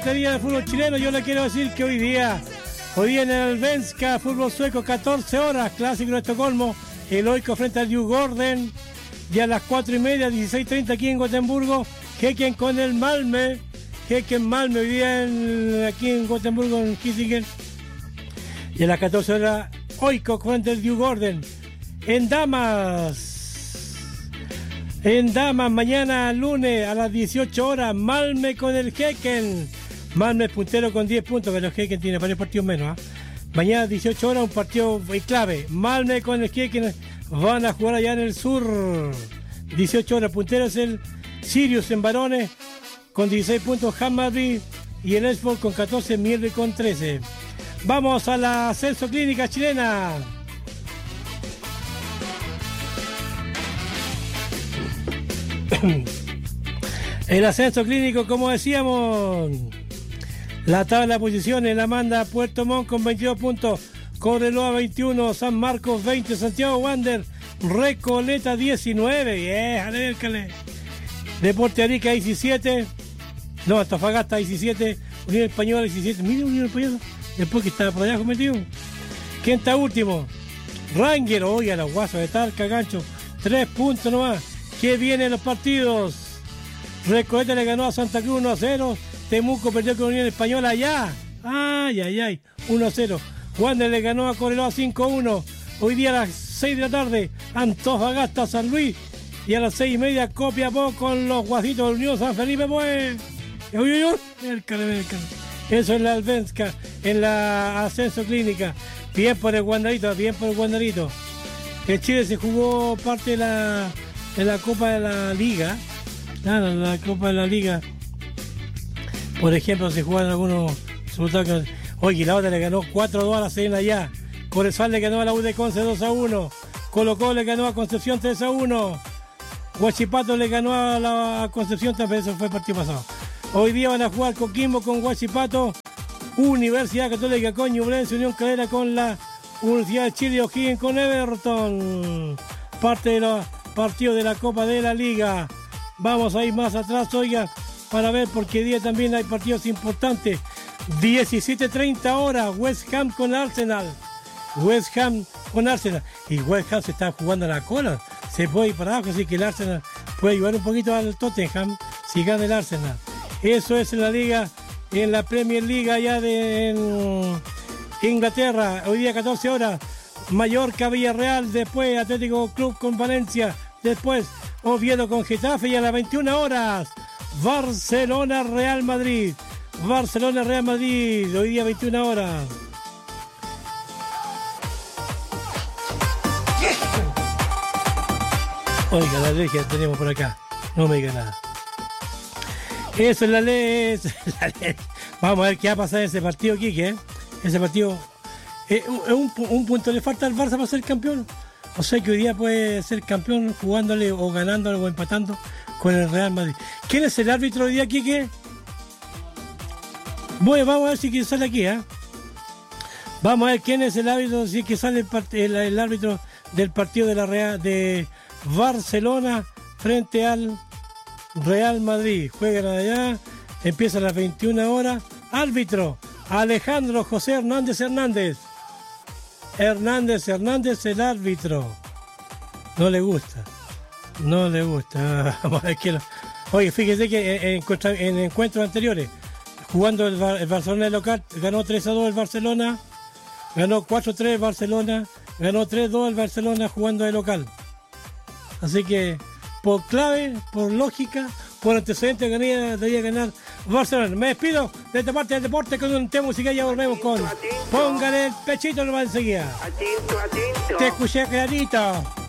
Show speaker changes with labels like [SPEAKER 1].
[SPEAKER 1] este día del fútbol chileno, yo le quiero decir que hoy día en el Allsvenskan, fútbol sueco, 14 horas, clásico de Estocolmo, Heroico frente al Djurgården, y a las 4:30, 16:30 aquí en Gotemburgo, Häcken con el Malmö, Häcken-Malmö hoy día aquí en Gotemburgo, en Hisingen, y a las 14 horas, Oiko frente al Djurgården. En damas, mañana lunes a las 18 horas, Malmö con el Häcken. Malmö es puntero con 10 puntos, pero el Häcken tiene varios partidos menos. Mañana 18 horas, un partido clave. Malmö con el Häcken van a jugar allá en el sur. 18 horas, puntero es el Sirius en varones con 16 puntos, Hammarby, y el Elfsborg con 14, Mjällby con 13. Vamos a la Ascenso Clínica chilena. El ascenso clínico, como decíamos, la tabla de posiciones la manda Puerto Montt con 22 puntos, Cobreloa 21, San Marcos 20, Santiago Wander, Recoleta 19, déjale. Deporte Arica 17, no, Antofagasta 17, Unión Española 17, mire Unión Española, después que estaba por allá cometido. ¿Quién está último? Ranger, oiga, los guasos de Talca, gancho, 3 puntos nomás. ¿Qué vienen los partidos? Recoleta le ganó a Santa Cruz 1-0. Temuco perdió con Unión Española allá. Ay, 1-0. Wander le ganó a Cobreloa 5-1. Hoy día a las 6 de la tarde, Antofagasta, San Luis. Y a las 6:30, Copiapó con los guasitos de Unión San Felipe, pues. Mercale. Eso es la Allsvenskan, en la Ascenso Clínica. Bien por el Wanderito. En Chile se jugó parte de la Copa de la Liga. Claro, la Copa de la Liga. Por ejemplo, se juegan algunos resultados. Oye, la otra le ganó 4-2 a la Serena allá. Corezal le ganó a la U de Conce 2-1. Colo-Colo le ganó a Concepción 3-1. Huachipato le ganó a la Concepción también, eso fue el partido pasado. Hoy día van a jugar Coquimbo con Huachipato, Universidad Católica con Ñublense, Unión Calera con la Universidad de Chile, O'Higgins con Everton. Parte de los partidos de la Copa de la Liga. Vamos a ir más atrás, oiga, para ver, porque hoy día también hay partidos importantes. 17:30 horas, West Ham con Arsenal. Y West Ham se está jugando a la cola. Se puede ir para abajo, así que el Arsenal puede ayudar un poquito al Tottenham si gana el Arsenal. Eso es en la Liga, en la Premier League allá en Inglaterra. Hoy día 14 horas, Mallorca, Villarreal, después Atlético Club con Valencia, después Oviedo con Getafe, y a las 21 horas, Barcelona, Real Madrid, hoy día 21 horas. Oiga, la alergia tenemos por acá, no me diga nada. Eso es la ley. Vamos a ver qué va a pasar en ese partido, Quique. Ese partido, un punto le falta al Barça para ser campeón. O sea que hoy día puede ser campeón jugándole o ganándole o empatando con el Real Madrid. ¿Quién es el árbitro hoy día, Quique? Bueno, vamos a ver si sale aquí, Vamos a ver quién es el árbitro, si es que sale el árbitro del partido de Barcelona frente al Real Madrid. Juegan allá, empieza a las 21 horas. Árbitro, Alejandro José Hernández. Hernández, el árbitro. No le gusta. Vamos a ver quién. Oye, fíjese que en encuentros anteriores, jugando el Barcelona de local, ganó 3-2 el Barcelona, ganó 4-3 el Barcelona, ganó 3-2 el Barcelona jugando de local. Así que, por clave, por lógica, por antecedentes, debería ganar Barcelona. Me despido de esta parte del deporte con un tema musical. Ya volvemos con Póngale el pechito nomás enseguida. Te escuché clarito.